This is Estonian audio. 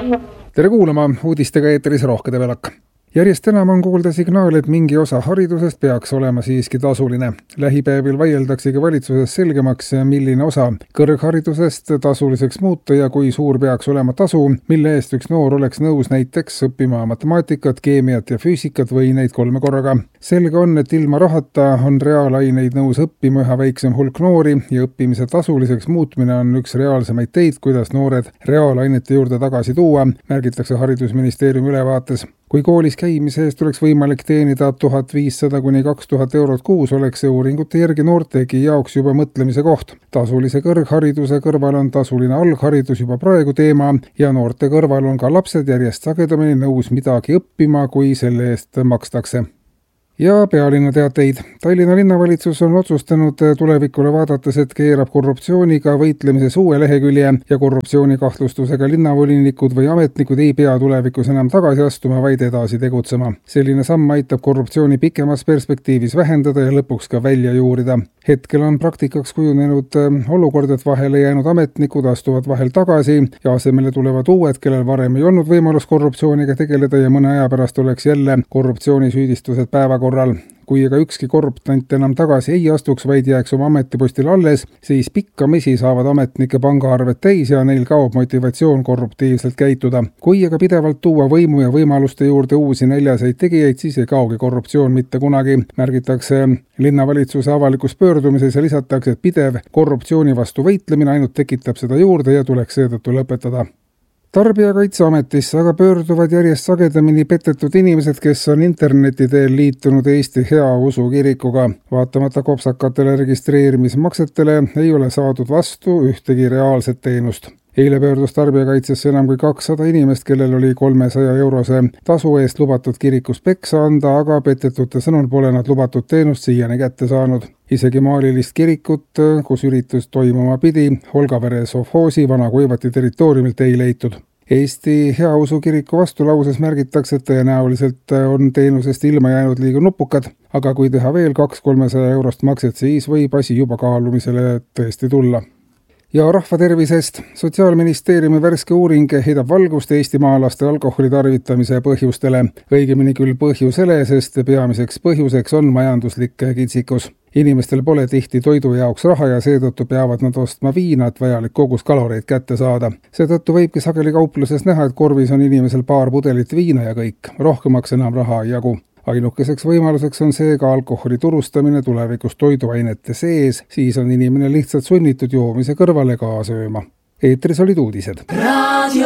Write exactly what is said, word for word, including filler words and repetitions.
Tere kuulama, uudistega eetris Rohke Debelak. Järjest enam on kuulda signaali, et mingi osa haridusest peaks olema siiski tasuline. Lähipäevil vaieldaksegi valitsuses selgemaks, milline osa kõrgharidusest tasuliseks muuta ja kui suur peaks olema tasu, mille eest üks noor oleks nõus näiteks õppima matemaatikat, keemiat ja füüsikat või neid kolme korraga. Selge on, et ilma rahata on reaalaineid nõus õppima üha väiksem hulk noori ja õppimise tasuliseks muutmine on üks reaalsemaid teid, kuidas noored reaalainete juurde tagasi tuua, märgitakse haridusministeeriumi ülevaates. Kui koolis käimise eest oleks võimalik teenida tuhat viissada kuni kaks tuhat eurot kuus, oleks see uuringute järgi noortegi jaoks juba mõtlemise koht. Tasulise kõrghariduse kõrval on tasuline algharidus juba praegu teema ja noorte kõrval on ka lapsed järjest sagedamini nõus midagi õppima, kui selle eest makstakse. Ja pealinna teateid. Tallinna linnavalitsus on otsustanud tulevikule vaadates, et keerab korruptsiooniga võitlemises uue lehekülje ja korruptsioonikahtlustusega linnavolinikud või ametnikud ei pea tulevikus enam tagasi astuma, vaid edasi tegutsema. Selline samm aitab korruptsiooni pikemas perspektiivis vähendada ja lõpuks ka välja juurida. Hetkel on praktikaks kujunenud olukord, et vahele jäänud ametnikud astuvad vahel tagasi ja asemele tulevad uued, kellel varem ei olnud võimalus korruptsiooniga tegeleda ja mõne aja pärast oleks jälle korruptsioonisüüdistused päevakorral. Kui aga ükski korruptant enam tagasi ei astuks, vaid jääks oma ametipostil alles, siis pikkamisi saavad ametnike pangaarved täis ja neil kaob motivatsioon korruptiivselt käituda. Kui aga pidevalt tuua võimu ja võimaluste juurde uusi näljaseid tegijaid, siis ei kaogi korruptsioon mitte kunagi, märgitakse linnavalitsuse avalikus pöördumises ja lisatakse, et pidev korruptsiooni vastu võitlemine ainult tekitab seda juurde ja tuleks seetõttu lõpetada. Tarbijakaitseametisse aga pöörduvad järjest sagedamini petetud inimesed, kes on interneti teel liitunud Eesti Heausu kirikuga. Vaatamata kopsakatele registreerimismaksetele ei ole saadud vastu ühtegi reaalset teenust. Eile pöördus tarbijakaitsesse enam kui kakssada inimest, kellel oli kolmesaja eurose tasu eest lubatud kirikus peksa anda, aga petetute sõnul pole nad lubatud teenust siiani kätte saanud. Isegi maalilist kirikut, kus üritus toimuma pidi, Holgavere sovhoosi Vana-Kuivati territooriumilt ei leitud. Eesti Heausu kiriku vastulauses märgitakse, et tõenäoliselt on teenusest ilma jäänud liiga nupukad, aga kui teha veel kaks kolmesaja eurost makset, siis võib asi juba kaalumisele tõesti tulla. Ja rahvatervisest. Sotsiaalministeeriumi värske uuring heidab valgust eestimaalaste alkoholi tarvitamise põhjustele. Õigemini küll põhjusele, sest peamiseks põhjuseks on majanduslik kitsikus. Inimestel pole tihti toidu jaoks raha ja seetõttu peavad nad ostma viina, et vajalik kogus kaloreid kätte saada. Seetõttu võibki sageli kaupluses näha, et korvis on inimesel paar pudelit viina ja kõik. Rohkemaks enam raha ei jagu. Ainukeseks võimaluseks on seega alkoholi turustamine tulevikus toiduainete sees, siis on inimene lihtsalt sunnitud joomise kõrvale ka sööma. Eetris olid uudised.